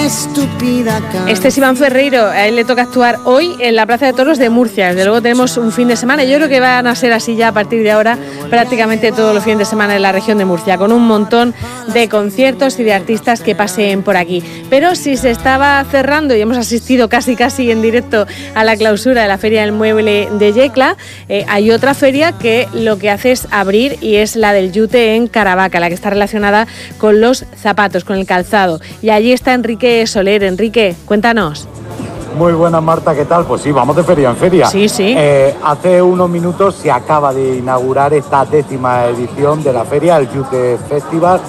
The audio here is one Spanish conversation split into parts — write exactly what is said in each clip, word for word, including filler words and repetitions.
Este es Iván Ferreiro, a él le toca actuar hoy en la Plaza de Toros de Murcia. Desde luego tenemos un fin de semana, yo creo que van a ser así ya a partir de ahora prácticamente todos los fines de semana en la región de Murcia, con un montón de conciertos y de artistas que pasen por aquí. Pero si se estaba cerrando y hemos asistido casi casi en directo a la clausura de la Feria del Mueble de Yecla, eh, hay otra feria que lo que hace es abrir y es la del Yute en Caravaca, la que está relacionada con los zapatos, con el calzado. Y allí está Enrique Soler. Enrique, cuéntanos. Muy buenas, Marta, ¿qué tal? Pues sí, vamos de feria en feria. Sí, sí. Eh, hace unos minutos se acaba de inaugurar esta décima edición de la feria, el Yute Festival,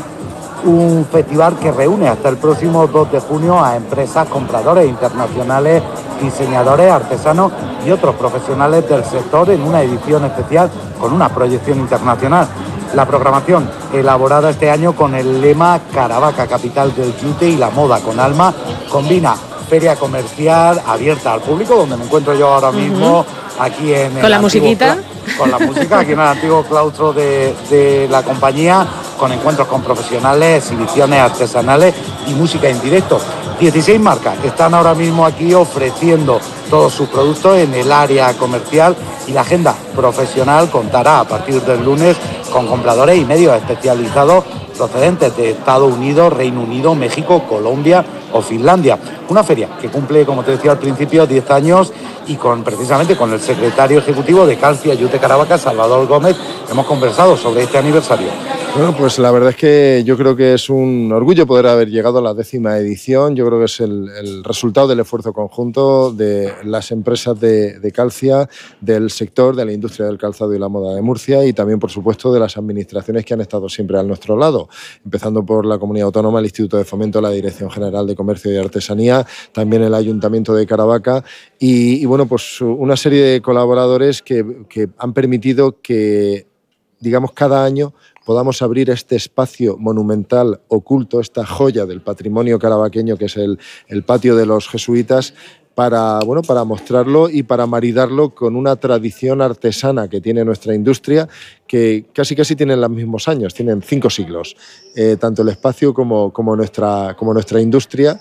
un festival que reúne hasta el próximo dos de junio a empresas, compradores internacionales, diseñadores, artesanos y otros profesionales del sector en una edición especial con una proyección internacional. La programación, elaborada este año con el lema Caravaca, capital del yute y la moda con alma, combina feria comercial abierta al público, donde me encuentro yo ahora mismo, uh-huh. aquí en ¿Con la musiquita? Cla- con la música, aquí en el antiguo claustro de, de la compañía, con encuentros con profesionales, exhibiciones artesanales y música en directo. dieciséis marcas están ahora mismo aquí ofreciendo todos sus productos en el área comercial y la agenda profesional contará a partir del lunes con compradores y medios especializados procedentes de Estados Unidos, Reino Unido, México, Colombia o Finlandia. Una feria que cumple, como te decía al principio, diez años y con precisamente con el secretario ejecutivo de Calcia Yute Caravaca, Salvador Gómez, hemos conversado sobre este aniversario. Bueno, pues la verdad es que yo creo que es un orgullo poder haber llegado a la décima edición. Yo creo que es el, el resultado del esfuerzo conjunto de las empresas de, de Calcia, del sector, de la industria del calzado y la moda de Murcia y también, por supuesto, de las administraciones que han estado siempre a nuestro lado, empezando por la Comunidad Autónoma, el Instituto de Fomento, la Dirección General de Comercio y Artesanía, también el Ayuntamiento de Caravaca y, y bueno, pues una serie de colaboradores que, que han permitido que, digamos, cada año podamos abrir este espacio monumental oculto, esta joya del patrimonio caravaqueño que es el, el patio de los jesuitas, para, bueno, para mostrarlo y para maridarlo con una tradición artesana que tiene nuestra industria, que casi casi tienen los mismos años, tienen cinco siglos, eh, tanto el espacio como, como, nuestra, como nuestra industria,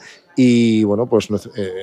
y bueno, pues eh,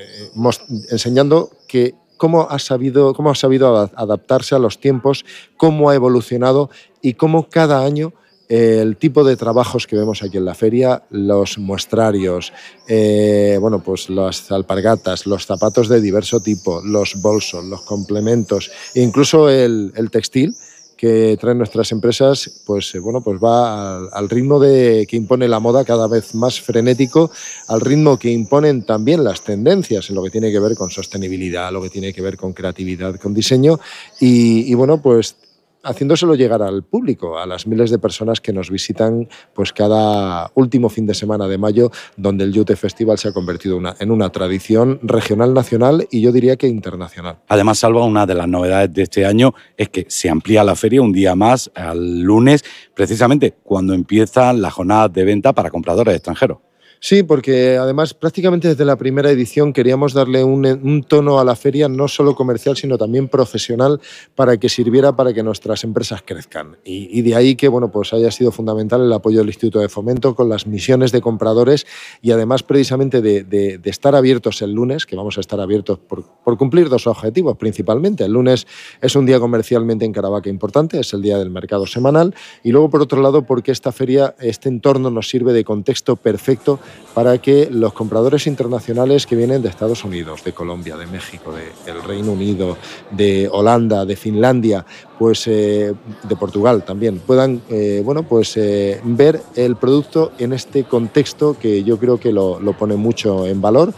enseñando que cómo ha sabido, cómo ha sabido adaptarse a los tiempos, cómo ha evolucionado y cómo cada año eh, el tipo de trabajos que vemos aquí en la feria, los muestrarios, eh, bueno, pues las alpargatas, los zapatos de diverso tipo, los bolsos, los complementos e incluso el, el textil que traen nuestras empresas, pues eh, bueno, pues va al, al ritmo de, que impone la moda cada vez más frenético, al ritmo que imponen también las tendencias en lo que tiene que ver con sostenibilidad, lo que tiene que ver con creatividad, con diseño y, y bueno, pues haciéndoselo llegar al público, a las miles de personas que nos visitan pues cada último fin de semana de mayo, donde el Yute Festival se ha convertido una, en una tradición regional, nacional y yo diría que internacional. Además, Salva, una de las novedades de este año es que se amplía la feria un día más al lunes, precisamente cuando empiezan las jornadas de venta para compradores extranjeros. Sí, porque además prácticamente desde la primera edición queríamos darle un, un tono a la feria no solo comercial sino también profesional para que sirviera para que nuestras empresas crezcan y, y de ahí que bueno, pues haya sido fundamental el apoyo del Instituto de Fomento con las misiones de compradores y además precisamente de, de, de estar abiertos el lunes, que vamos a estar abiertos por, por cumplir dos objetivos principalmente. El lunes es un día comercialmente en Caravaca importante, es el día del mercado semanal y luego por otro lado porque esta feria, este entorno nos sirve de contexto perfecto para que los compradores internacionales que vienen de Estados Unidos, de Colombia, de México, de, del Reino Unido, de Holanda, de Finlandia, pues eh, de Portugal también, puedan eh, bueno, pues, eh, ver el producto en este contexto que yo creo que lo, lo pone mucho en valor.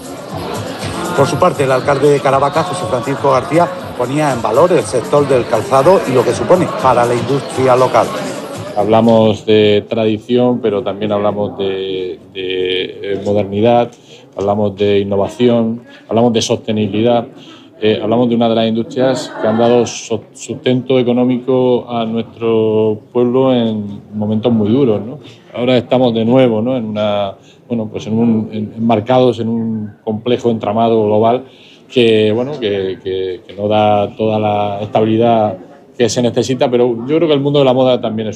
Por su parte, el alcalde de Caravaca, José Francisco García, ponía en valor el sector del calzado y lo que supone para la industria local. Hablamos de tradición, pero también hablamos de, de modernidad, hablamos de innovación, hablamos de sostenibilidad, eh, hablamos de una de las industrias que han dado sustento económico a nuestro pueblo en momentos muy duros, ¿no? Ahora estamos de nuevo, ¿no? en una, bueno, pues en un, en, enmarcados en un complejo entramado global que, bueno, que, que, que no da toda la estabilidad que se necesita, pero yo creo que el mundo de la moda también es